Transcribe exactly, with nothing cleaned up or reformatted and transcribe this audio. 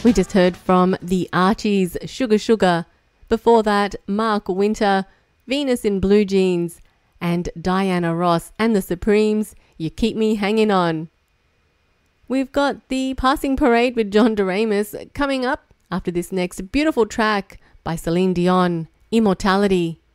We just heard from the Archies, Sugar Sugar. Before that, Mark Winter, Venus in Blue Jeans, and Diana Ross and the Supremes, You Keep Me Hanging On. We've got the Passing Parade with John Doremus coming up after this next beautiful track by Celine Dion, Immortality.